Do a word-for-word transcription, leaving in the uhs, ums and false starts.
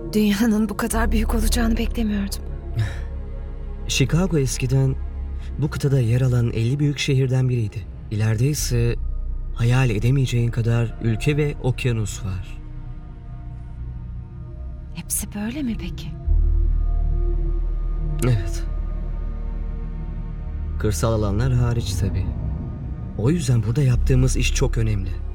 Dünyanın bu kadar büyük olacağını beklemiyordum. Chicago eskiden bu kıtada yer alan elli büyük şehirden biriydi. İleride ise hayal edemeyeceğin kadar ülke ve okyanus var. Hepsi böyle mi peki? Evet. Kırsal alanlar hariç tabii. O yüzden burada yaptığımız iş çok önemli.